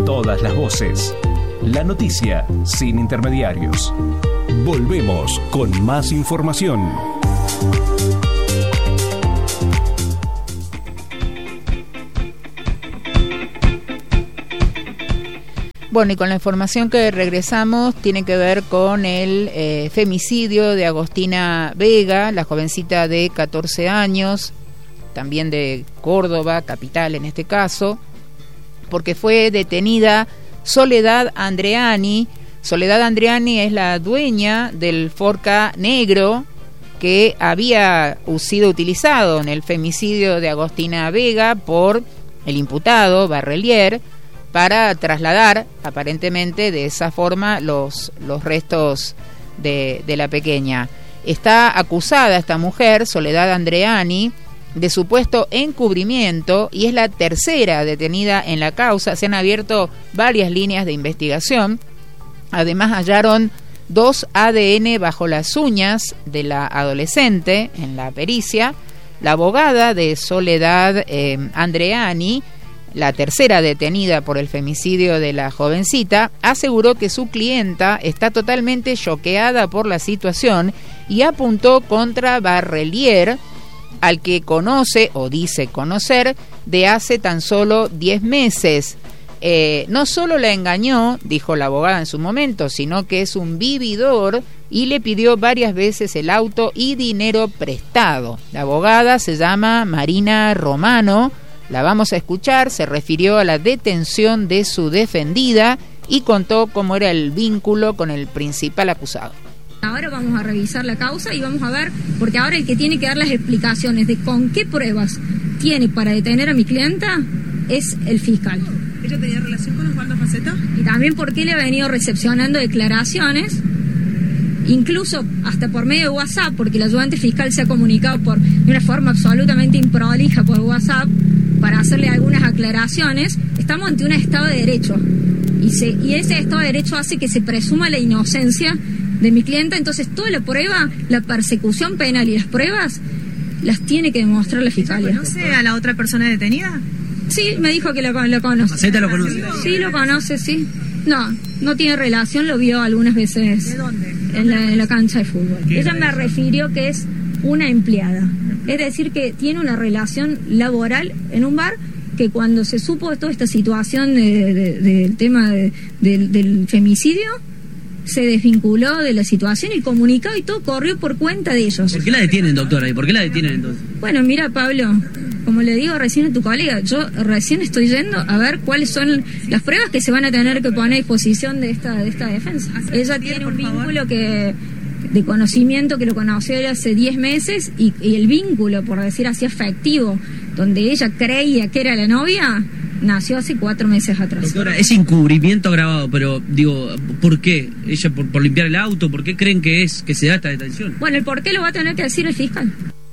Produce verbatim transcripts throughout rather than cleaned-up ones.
todas las voces. La noticia sin intermediarios. Volvemos con más información. Bueno, y con la información que regresamos tiene que ver con el eh, femicidio de Agostina Vega, la jovencita de catorce años, también de Córdoba, capital en este caso, porque fue detenida Soledad Andreani. Soledad Andreani es la dueña del Forca negro que había sido utilizado en el femicidio de Agostina Vega por el imputado Barrelier, para trasladar, aparentemente, de esa forma los, los restos de, de la pequeña. Está acusada esta mujer, Soledad Andreani, de supuesto encubrimiento y es la tercera detenida en la causa. Se han abierto varias líneas de investigación. Además hallaron dos A D N bajo las uñas de la adolescente en la pericia. La abogada de Soledad eh, Andreani, la tercera detenida por el femicidio de la jovencita, aseguró que su clienta está totalmente choqueada por la situación y apuntó contra Barrelier, al que conoce o dice conocer de hace tan solo diez meses. Eh, no solo la engañó, dijo la abogada en su momento, sino que es un vividor y le pidió varias veces el auto y dinero prestado. La abogada se llama Marina Romano. La vamos a escuchar. Se refirió a la detención de su defendida y contó cómo era el vínculo con el principal acusado. Ahora vamos a revisar la causa y vamos a ver, porque ahora el que tiene que dar las explicaciones de con qué pruebas tiene para detener a mi clienta es el fiscal. ¿Ella tenía relación con Osvaldo Faceta? Y también porque le ha venido recepcionando declaraciones, incluso hasta por medio de WhatsApp, porque el ayudante fiscal se ha comunicado por, de una forma absolutamente improlija por WhatsApp, para hacerle algunas aclaraciones. Estamos ante un Estado de Derecho y, se, y ese Estado de Derecho hace que se presuma la inocencia de mi clienta. Entonces toda la prueba, la persecución penal y las pruebas las tiene que demostrar la fiscalía. ¿Conoce a la otra persona detenida? Sí, me dijo que lo, lo conoce. ¿Faceta lo conoce? Sí, lo conoce, sí. No, no tiene relación, lo vio algunas veces. ¿De dónde? En la, en la cancha de fútbol. Ella me refirió que es una empleada. Es decir, que tiene una relación laboral en un bar, que cuando se supo de toda esta situación de, de, de, del tema de, de, del femicidio, se desvinculó de la situación y comunicó y todo corrió por cuenta de ellos. ¿Por qué la detienen, doctora? ¿Y por qué la detienen entonces? Bueno, mira, Pablo, como le digo recién a tu colega, yo recién estoy yendo a ver cuáles son las pruebas que se van a tener que poner a disposición de esta, de esta defensa. Ella tiene un vínculo que... de conocimiento que lo conoció él hace diez meses y, y el vínculo, por decir así, afectivo, donde ella creía que era la novia, nació hace cuatro meses atrás. Doctora, es encubrimiento agravado, pero digo, ¿por qué? ¿Ella por, por limpiar el auto? ¿Por qué creen que es que se da esta detención? Bueno, el por qué lo va a tener que decir el fiscal.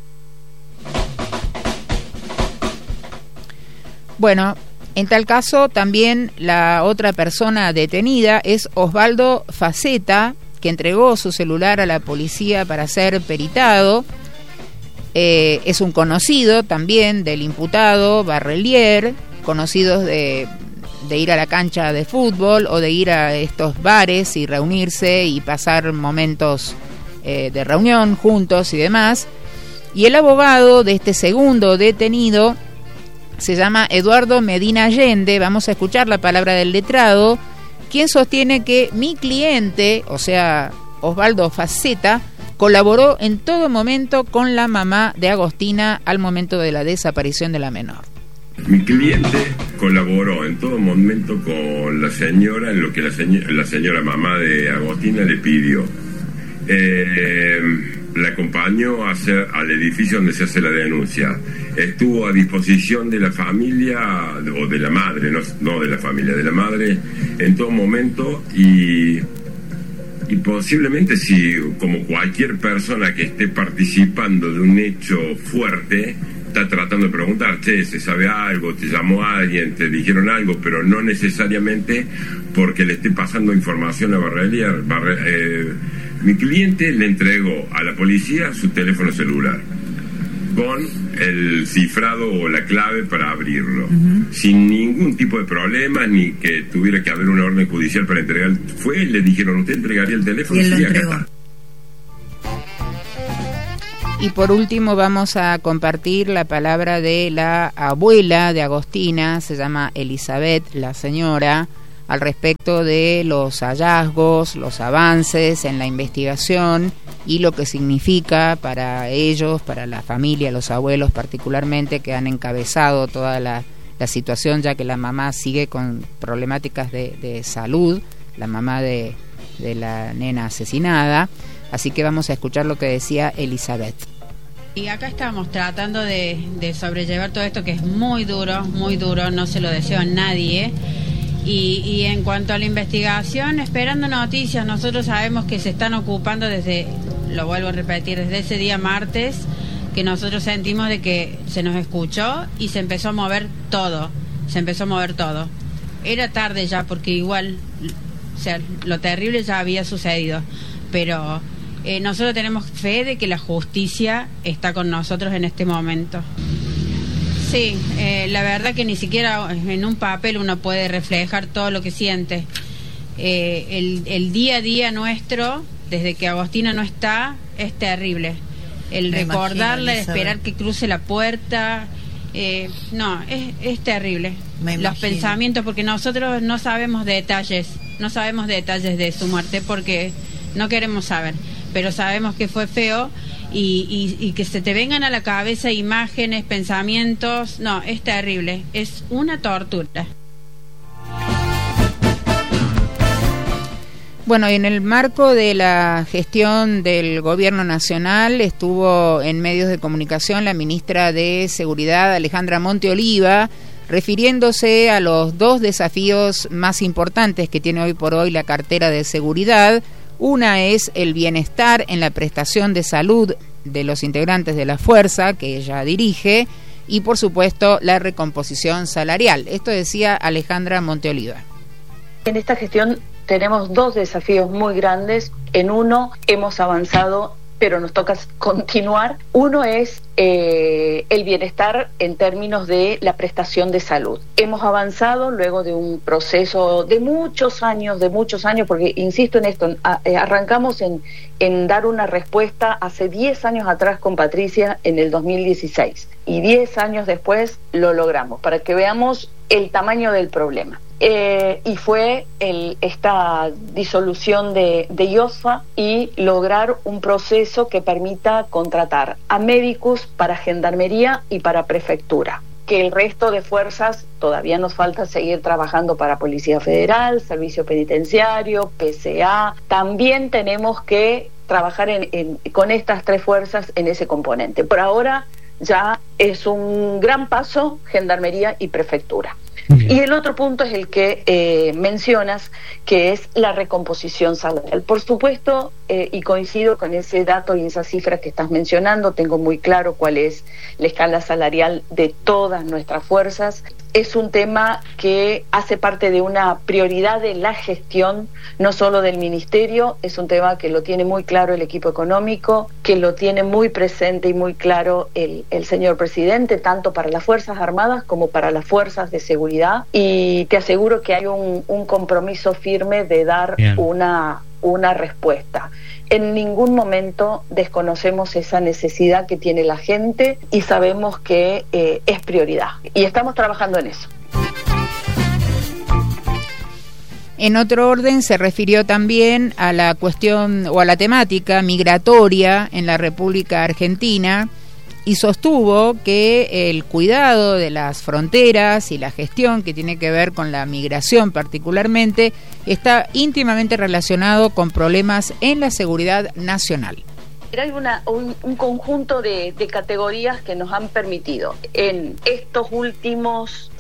Bueno, en tal caso también la otra persona detenida es Osvaldo Faceta, que entregó su celular a la policía para ser peritado. Eh, es un conocido también del imputado Barrelier, conocidos de, de ir a la cancha de fútbol o de ir a estos bares y reunirse y pasar momentos eh, de reunión juntos y demás. Y el abogado de este segundo detenido se llama Eduardo Medina Allende. Vamos a escuchar la palabra del letrado, quien sostiene que mi cliente, o sea, Osvaldo Faceta, colaboró en todo momento con la mamá de Agostina al momento de la desaparición de la menor. Mi cliente colaboró en todo momento con la señora en lo que la, señora, la señora mamá de Agostina le pidió. Eh, la acompañó a hacer, al edificio donde se hace la denuncia. Estuvo a disposición de la familia, o de la madre, no, no de la familia, de la madre en todo momento, y, y posiblemente si, como cualquier persona que esté participando de un hecho fuerte, está tratando de preguntar, che, ¿se sabe algo? ¿Te llamó alguien? ¿Te dijeron algo? Pero no necesariamente porque le esté pasando información a Barrelier. Barre, eh, mi cliente le entregó a la policía su teléfono celular. con el cifrado o la clave para abrirlo, uh-huh. sin ningún tipo de problemas, ni que tuviera que haber una orden judicial para entregar. Fue, le dijeron, usted entregaría el teléfono. Y él lo sí, entregó. Acá está. Y por último vamos a compartir la palabra de la abuela de Agostina, se llama Elizabeth, la señora, al respecto de los hallazgos, los avances en la investigación y lo que significa para ellos, para la familia, los abuelos particularmente, que han encabezado toda la, la situación, ya que la mamá sigue con problemáticas de, de salud, la mamá de, de la nena asesinada. Así que vamos a escuchar lo que decía Elizabeth. Y acá estamos tratando de, de sobrellevar todo esto que es muy duro, muy duro, no se lo deseo a nadie. Y, y en cuanto a la investigación, esperando noticias, nosotros sabemos que se están ocupando desde, lo vuelvo a repetir, desde ese día martes, que nosotros sentimos de que se nos escuchó y se empezó a mover todo, se empezó a mover todo. Era tarde ya porque igual, o sea, lo terrible ya había sucedido, pero... Eh, nosotros tenemos fe de que la justicia está con nosotros en este momento. Sí, eh, la verdad que ni siquiera en un papel uno puede reflejar todo lo que siente. Eh, el, el día a día nuestro, desde que Agostina no está, es terrible. El Me recordarla, el esperar que cruce la puerta, eh, no, es, es terrible. Me Los imagino. pensamientos, porque nosotros no sabemos detalles, no sabemos detalles de su muerte porque no queremos saber. Pero sabemos que fue feo y, y, y que se te vengan a la cabeza imágenes, pensamientos, no, es terrible, es una tortura. Bueno, y en el marco de la gestión del Gobierno Nacional estuvo en medios de comunicación la ministra de Seguridad, Alejandra Monte Oliva, refiriéndose a los dos desafíos más importantes que tiene hoy por hoy la cartera de seguridad. Una es el bienestar en la prestación de salud de los integrantes de la fuerza que ella dirige y, por supuesto, la recomposición salarial. Esto decía Alejandra Monte Oliva. En esta gestión tenemos dos desafíos muy grandes. En uno hemos avanzado, pero nos toca continuar. Uno es eh, el bienestar en términos de la prestación de salud. Hemos avanzado luego de un proceso de muchos años, de muchos años, porque insisto en esto, a, eh, arrancamos en, en dar una respuesta hace diez años atrás con Patricia en el dos mil dieciséis y diez años después lo logramos, para que veamos el tamaño del problema. Eh, y fue el, esta disolución de, de I O S F A y lograr un proceso que permita contratar a médicos para gendarmería y para prefectura. Que el resto de fuerzas todavía nos falta seguir trabajando para Policía Federal, Servicio Penitenciario, P C A. También tenemos que trabajar en, en, con estas tres fuerzas en ese componente. Por ahora ya es un gran paso Gendarmería y Prefectura. Y el otro punto es el que eh, mencionas, que es la recomposición salarial. Por supuesto, eh, y coincido con ese dato y esa cifra que estás mencionando, tengo muy claro cuál es la escala salarial de todas nuestras fuerzas. Es un tema que hace parte de una prioridad de la gestión, no solo del Ministerio, es un tema que lo tiene muy claro el equipo económico, que lo tiene muy presente y muy claro el, el señor presidente, tanto para las Fuerzas Armadas como para las fuerzas de seguridad, y te aseguro que hay un, un compromiso firme de dar una, una respuesta. En ningún momento desconocemos esa necesidad que tiene la gente y sabemos que eh, es prioridad. Y estamos trabajando en eso. En otro orden, se refirió también a la cuestión o a la temática migratoria en la República Argentina y sostuvo que el cuidado de las fronteras y la gestión que tiene que ver con la migración particularmente está íntimamente relacionado con problemas en la seguridad nacional. Hay una, un, un conjunto de, de categorías que nos han permitido en estos últimos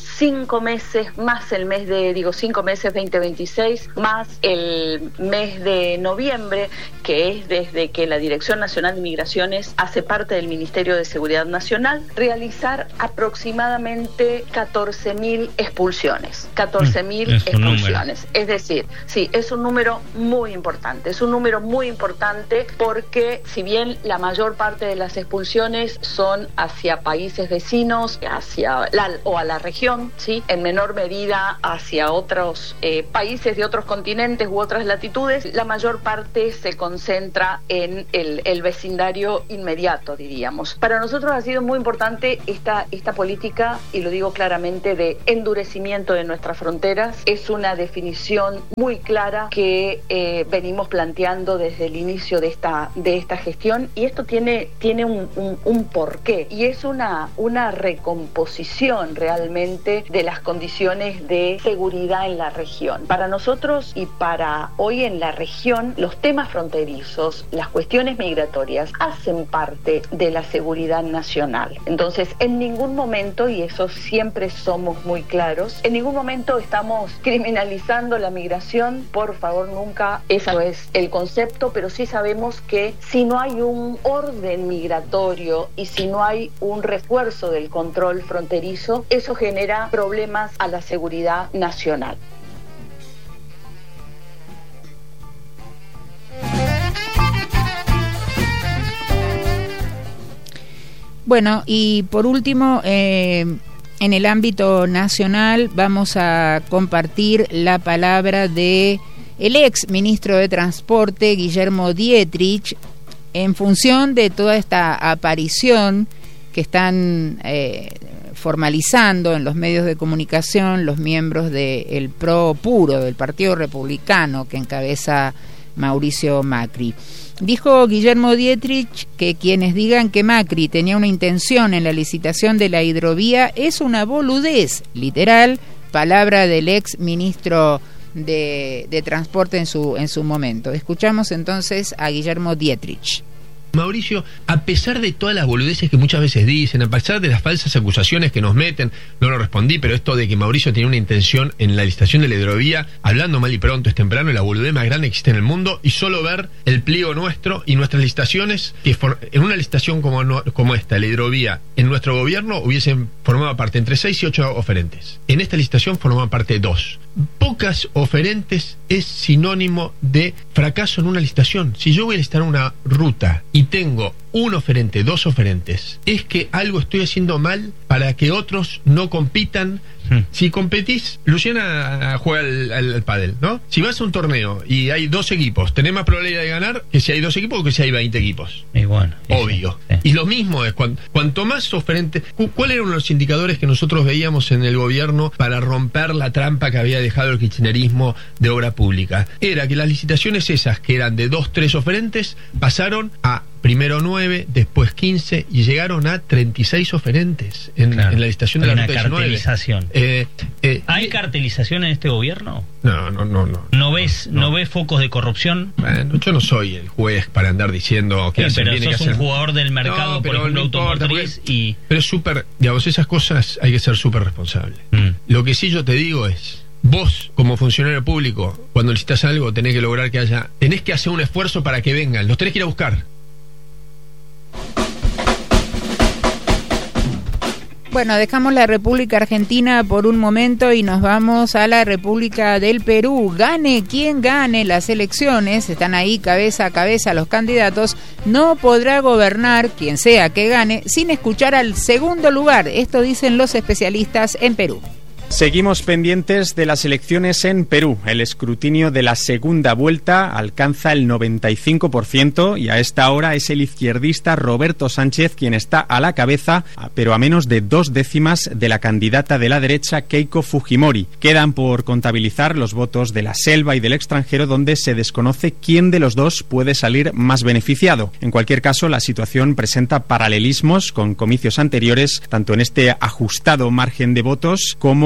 cinco meses más el mes de, digo, cinco meses veinte veintiséis, más el mes de noviembre, que es desde que la Dirección Nacional de Migraciones hace parte del Ministerio de Seguridad Nacional, realizar aproximadamente catorce mil expulsiones. catorce mil es expulsiones. Es decir, sí, es un número muy importante. Es un número muy importante porque si bien la mayor parte de las expulsiones son hacia países vecinos, hacia la, o a la región, ¿sí?, en menor medida hacia otros eh, países de otros continentes u otras latitudes, la mayor parte se concentra en el, el vecindario inmediato, diríamos. Para nosotros ha sido muy importante esta, esta política, y lo digo claramente, de endurecimiento de nuestras fronteras. Es una definición muy clara que eh, venimos planteando desde el inicio de esta, de esta gestión, y esto tiene, tiene un, un, un porqué, y es una, una recomposición realmente de las condiciones de seguridad en la región. Para nosotros y para hoy en la región, los temas fronterizos, las cuestiones migratorias, hacen parte de la seguridad nacional. Entonces, en ningún momento, y eso siempre somos muy claros, en ningún momento estamos criminalizando la migración, por favor, nunca, ese no es el concepto, pero sí sabemos que si no hay un orden migratorio y si no hay un refuerzo del control fronterizo, eso genera problemas a la seguridad nacional. Bueno, y por último, eh, en el ámbito nacional vamos a compartir la palabra de el ex ministro de Transporte, Guillermo Dietrich, en función de toda esta aparición que están eh, formalizando en los medios de comunicación los miembros del PRO puro, del Partido Republicano que encabeza Mauricio Macri. Dijo Guillermo Dietrich que quienes digan que Macri tenía una intención en la licitación de la hidrovía es una boludez, literal, palabra del ex ministro de, de Transporte en su, en su momento. Escuchamos entonces a Guillermo Dietrich. Mauricio, a pesar de todas las boludeces que muchas veces dicen, a pesar de las falsas acusaciones que nos meten, no lo respondí, pero esto de que Mauricio tenía una intención en la licitación de la hidrovía, hablando mal y pronto, es temprano, la boludez más grande que existe en el mundo, y solo ver el pliego nuestro y nuestras licitaciones, que for, en una licitación como, no, como esta, la hidrovía, en nuestro gobierno hubiesen formado parte entre seis y ocho oferentes. En esta licitación formaban parte dos. Pocas oferentes es sinónimo de fracaso en una licitación. Si yo voy a licitar una ruta y tengo un oferente, dos oferentes, es que algo estoy haciendo mal para que otros no compitan. Hmm. Si competís, Luciana juega al, al, al pádel, ¿no? Si vas a un torneo y hay dos equipos, tenés más probabilidad de ganar que si hay dos equipos o que si hay veinte equipos. Y bueno, y obvio. Sí, sí. Y lo mismo es, cuanto, cuanto más oferentes... ¿Cuáles eran los indicadores que nosotros veíamos en el gobierno para romper la trampa que había dejado el kirchnerismo de obra pública? Era que las licitaciones esas, que eran de dos, tres oferentes, pasaron a primero nueve, después quince y llegaron a treinta y seis oferentes en, claro, en la licitación de la ruta diecinueve. Cartelización. Eh, eh, ¿Hay cartelización en este gobierno? No, no, no, no. ¿No ves, no, no ves focos de corrupción? Bueno, yo no soy el juez para andar diciendo que sí, hacen bien y que sos un hacen... jugador del mercado, no, por ejemplo, no importa, automotriz porque... y... Pero es súper, digamos, esas cosas hay que ser súper responsable. Mm. Lo que sí yo te digo es, vos, como funcionario público, cuando licitas algo, tenés que lograr que haya... Tenés que hacer un esfuerzo para que vengan, los tenés que ir a buscar. Bueno, dejamos la República Argentina por un momento y nos vamos a la República del Perú. Gane quien gane las elecciones, están ahí cabeza a cabeza los candidatos, no podrá gobernar quien sea que gane sin escuchar al segundo lugar. Esto dicen los especialistas en Perú. Seguimos pendientes de las elecciones en Perú. El escrutinio de la segunda vuelta alcanza el noventa y cinco por ciento y a esta hora es el izquierdista Roberto Sánchez quien está a la cabeza, pero a menos de dos décimas de la candidata de la derecha Keiko Fujimori. Quedan por contabilizar los votos de la selva y del extranjero, donde se desconoce quién de los dos puede salir más beneficiado. En cualquier caso, la situación presenta paralelismos con comicios anteriores, tanto en este ajustado margen de votos como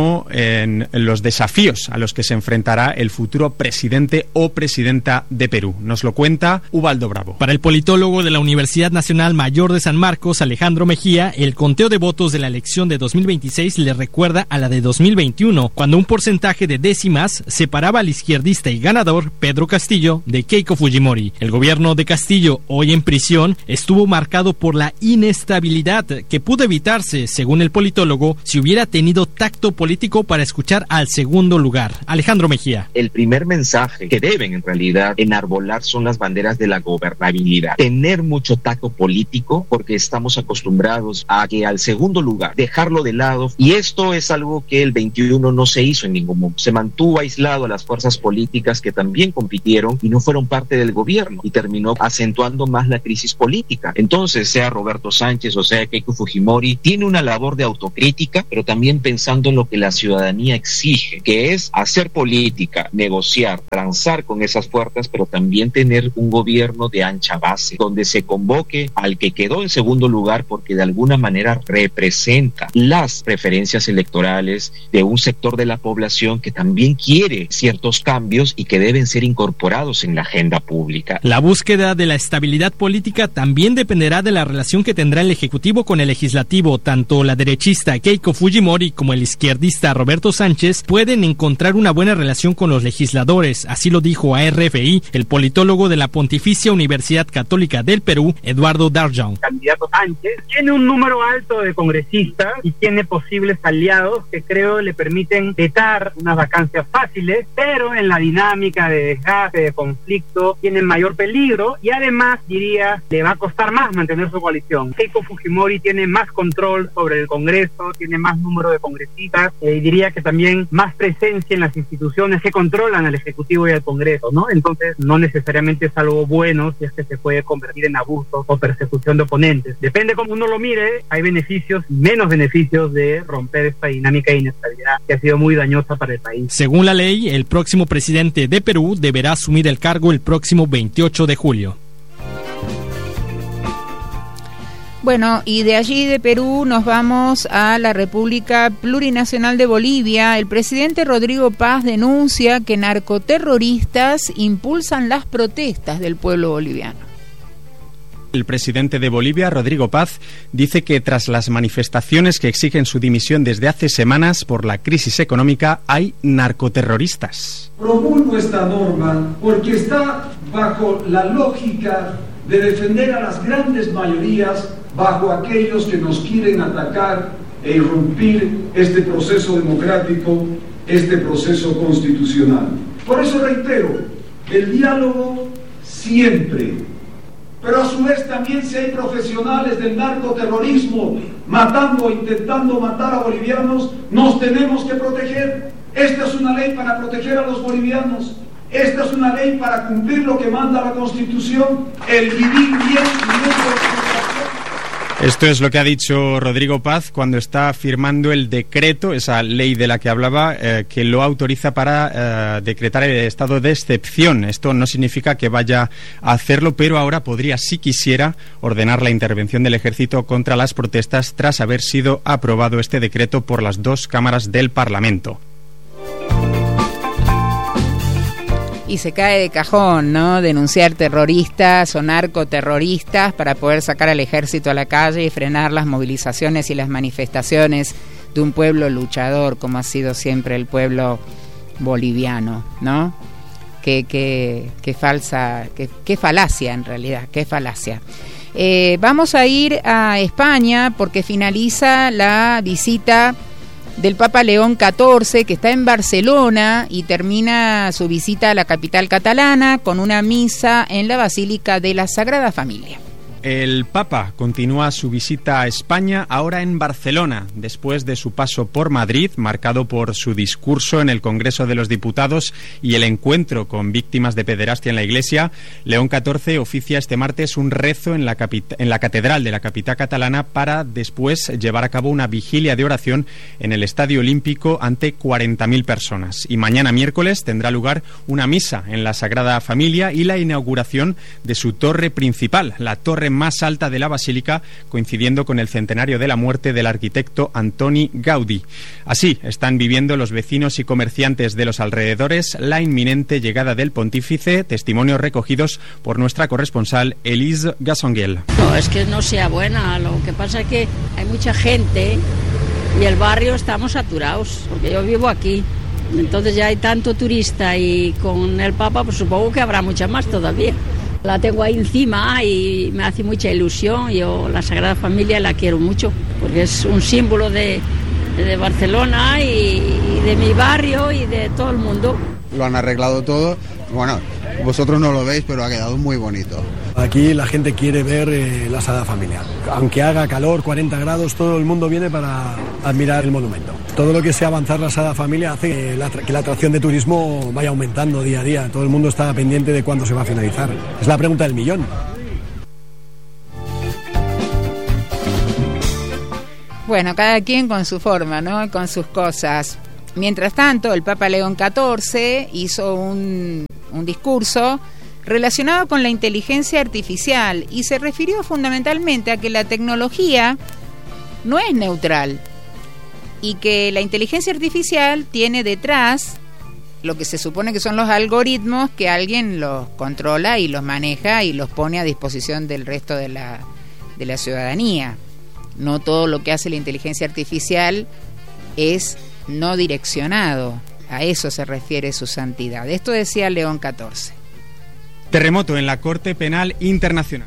como en los desafíos a los que se enfrentará el futuro presidente o presidenta de Perú. Nos lo cuenta Ubaldo Bravo. Para el politólogo de la Universidad Nacional Mayor de San Marcos, Alejandro Mejía, el conteo de votos de la elección de dos mil veintiséis le recuerda a la de dos mil veintiuno, cuando un porcentaje de décimas separaba al izquierdista y ganador Pedro Castillo de Keiko Fujimori. El gobierno de Castillo, hoy en prisión, estuvo marcado por la inestabilidad que pudo evitarse, según el politólogo, si hubiera tenido tacto político para escuchar al segundo lugar. Alejandro Mejía. El primer mensaje que deben en realidad enarbolar son las banderas de la gobernabilidad. Tener mucho tacto político, porque estamos acostumbrados a que al segundo lugar dejarlo de lado, y esto es algo que el veintiuno no se hizo en ningún momento. Se mantuvo aislado a las fuerzas políticas que también compitieron y no fueron parte del gobierno, y terminó acentuando más la crisis política. Entonces, sea Roberto Sánchez o sea Keiko Fujimori, tiene una labor de autocrítica, pero también pensando en lo que la ciudadanía exige, que es hacer política, negociar, transar con esas fuerzas, pero también tener un gobierno de ancha base, donde se convoque al que quedó en segundo lugar porque de alguna manera representa las preferencias electorales de un sector de la población que también quiere ciertos cambios y que deben ser incorporados en la agenda pública. La búsqueda de la estabilidad política también dependerá de la relación que tendrá el Ejecutivo con el Legislativo. Tanto la derechista Keiko Fujimori como el izquierdista Roberto Sánchez pueden encontrar una buena relación con los legisladores, así lo dijo a R F I el politólogo de la Pontificia Universidad Católica del Perú, Eduardo Darjón. El candidato Sánchez tiene un número alto de congresistas y tiene posibles aliados que creo le permiten vetar unas vacancias fáciles, pero en la dinámica de desgaste, de conflicto, tienen mayor peligro y además, diría, le va a costar más mantener su coalición. Keiko Fujimori tiene más control sobre el Congreso, tiene más número de congresistas eh, y diría que también más presencia en las instituciones que controlan al Ejecutivo y al Congreso, ¿no? Entonces, no necesariamente es algo bueno si es que se puede convertir en abuso o persecución de oponentes. Depende cómo uno lo mire, hay beneficios, menos beneficios de romper esta dinámica de inestabilidad que ha sido muy dañosa para el país. Según la ley, el próximo presidente de Perú deberá asumir el cargo el próximo veintiocho de julio. Bueno, y de allí de Perú nos vamos a la República Plurinacional de Bolivia. El presidente Rodrigo Paz denuncia que narcoterroristas impulsan las protestas del pueblo boliviano. El presidente de Bolivia, Rodrigo Paz, dice que tras las manifestaciones que exigen su dimisión desde hace semanas por la crisis económica, hay narcoterroristas. Promulgo esta norma porque está bajo la lógica de defender a las grandes mayorías bajo aquellos que nos quieren atacar e irrumpir este proceso democrático, este proceso constitucional. Por eso reitero, el diálogo siempre, pero a su vez también si hay profesionales del narcoterrorismo matando o intentando matar a bolivianos, nos tenemos que proteger. Esta es una ley para proteger a los bolivianos. Esta es una ley para cumplir lo que manda la Constitución, el vivir bien y no. Esto es lo que ha dicho Rodrigo Paz cuando está firmando el decreto, esa ley de la que hablaba, eh, que lo autoriza para eh, decretar el estado de excepción. Esto no significa que vaya a hacerlo, pero ahora podría, si quisiera, ordenar la intervención del ejército contra las protestas tras haber sido aprobado este decreto por las dos cámaras del Parlamento. Y se cae de cajón, ¿no? Denunciar terroristas o narcoterroristas para poder sacar al ejército a la calle y frenar las movilizaciones y las manifestaciones de un pueblo luchador, como ha sido siempre el pueblo boliviano, ¿no? Qué, qué, qué falsa, qué, qué falacia en realidad, qué falacia. Eh, vamos a ir a España porque finaliza la visita del Papa León catorce, que está en Barcelona y termina su visita a la capital catalana con una misa en la Basílica de la Sagrada Familia. El Papa continúa su visita a España ahora en Barcelona, después de su paso por Madrid, marcado por su discurso en el Congreso de los Diputados y el encuentro con víctimas de pederastia en la Iglesia. León catorce oficia este martes un rezo en la, capit- en la catedral de la capital catalana para después llevar a cabo una vigilia de oración en el Estadio Olímpico ante cuarenta mil personas. Y mañana miércoles tendrá lugar una misa en la Sagrada Familia y la inauguración de su torre principal, la Torre torre más alta de la basílica, coincidiendo con el centenario de la muerte del arquitecto Antoni Gaudí. Así están viviendo los vecinos y comerciantes de los alrededores la inminente llegada del pontífice, testimonios recogidos por nuestra corresponsal Elise Gasonguel. No es que no sea buena, lo que pasa es que hay mucha gente y el barrio estamos saturados, porque yo vivo aquí. Entonces ya hay tanto turista y con el Papa pues supongo que habrá mucha más todavía. La tengo ahí encima y me hace mucha ilusión. Yo la Sagrada Familia la quiero mucho porque es un símbolo de, de Barcelona y, y de mi barrio y de todo el mundo. Lo han arreglado todo. Bueno, vosotros no lo veis, pero ha quedado muy bonito. Aquí la gente quiere ver eh, la Sagrada Familia. Aunque haga calor, cuarenta grados, todo el mundo viene para admirar el monumento. Todo lo que sea avanzar la Sagrada Familia hace que la, que la atracción de turismo vaya aumentando día a día. Todo el mundo está pendiente de cuándo se va a finalizar. Es la pregunta del millón. Bueno, cada quien con su forma, ¿no? Con sus cosas. Mientras tanto, el Papa León catorce hizo un, un discurso relacionado con la inteligencia artificial y se refirió fundamentalmente a que la tecnología no es neutral y que la inteligencia artificial tiene detrás lo que se supone que son los algoritmos que alguien los controla y los maneja y los pone a disposición del resto de la, de la ciudadanía. No todo lo que hace la inteligencia artificial es no direccionado. A eso se refiere su santidad. Esto decía León catorce. Terremoto en la Corte Penal Internacional.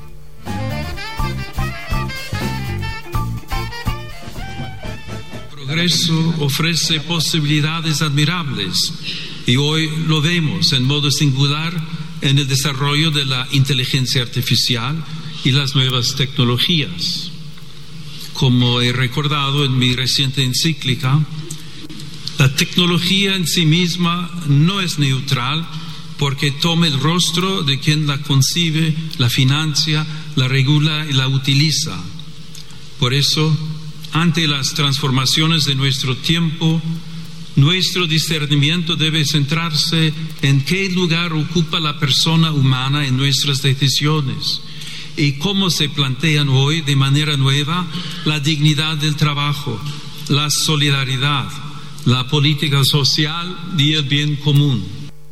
El progreso ofrece posibilidades admirables y hoy lo vemos en modo singular en el desarrollo de la inteligencia artificial y las nuevas tecnologías. Como he recordado en mi reciente encíclica, la tecnología en sí misma no es neutral porque toma el rostro de quien la concibe, la financia, la regula y la utiliza. Por eso, ante las transformaciones de nuestro tiempo, nuestro discernimiento debe centrarse en qué lugar ocupa la persona humana en nuestras decisiones y cómo se plantean hoy de manera nueva la dignidad del trabajo, la solidaridad, la política social y el bien común.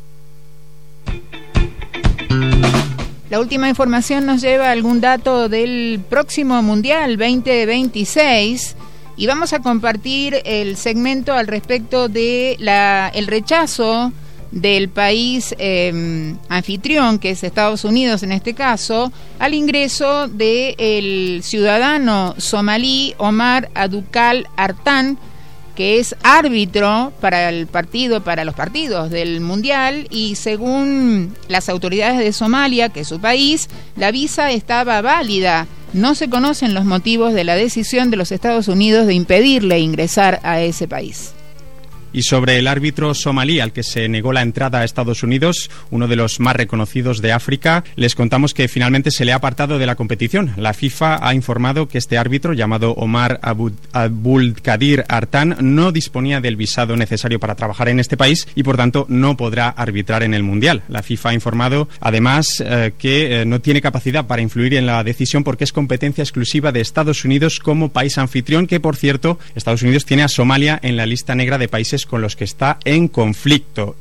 La última información nos lleva a algún dato del próximo Mundial veinte veintiséis y vamos a compartir el segmento al respecto de la el rechazo del país eh, anfitrión, que es Estados Unidos en este caso, al ingreso del ciudadano somalí Omar Adukal Artan, que es árbitro para el partido, para los partidos del Mundial, y según las autoridades de Somalia, que es su país, la visa estaba válida. No se conocen los motivos de la decisión de los Estados Unidos de impedirle ingresar a ese país. Y sobre el árbitro somalí al que se negó la entrada a Estados Unidos, uno de los más reconocidos de África, les contamos que finalmente se le ha apartado de la competición. La FIFA ha informado que este árbitro, llamado Omar Abdulkadir Artan, no disponía del visado necesario para trabajar en este país y por tanto no podrá arbitrar en el Mundial. La FIFA ha informado además eh, que eh, no tiene capacidad para influir en la decisión porque es competencia exclusiva de Estados Unidos como país anfitrión, que por cierto Estados Unidos tiene a Somalia en la lista negra de países con los que está en conflicto.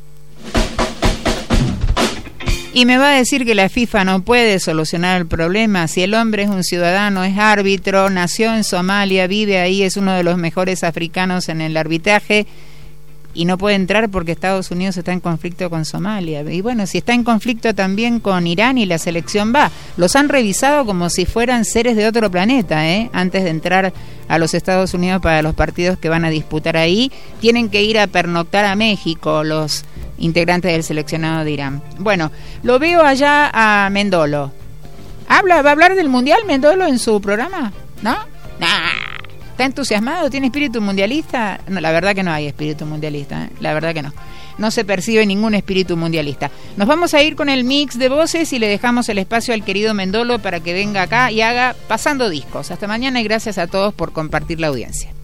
Y me va a decir que la FIFA no puede solucionar el problema. Si el hombre es un ciudadano, es árbitro, nació en Somalia, vive ahí, es uno de los mejores africanos en el arbitraje y no puede entrar porque Estados Unidos está en conflicto con Somalia. Y bueno, si está en conflicto también con Irán y la selección va. Los han revisado como si fueran seres de otro planeta, ¿eh? Antes de entrar a los Estados Unidos para los partidos que van a disputar ahí. Tienen que ir a pernoctar a México los integrantes del seleccionado de Irán. Bueno, lo veo allá a Mendolo. ¿Habla, va a hablar del Mundial Mendolo en su programa? ¿No? Nah. ¿Está entusiasmado? ¿Tiene espíritu mundialista? No, la verdad que no hay espíritu mundialista, ¿eh? La verdad que no. No se percibe ningún espíritu mundialista. Nos vamos a ir con el mix de voces y le dejamos el espacio al querido Mendolo para que venga acá y haga Pasando Discos. Hasta mañana y gracias a todos por compartir la audiencia.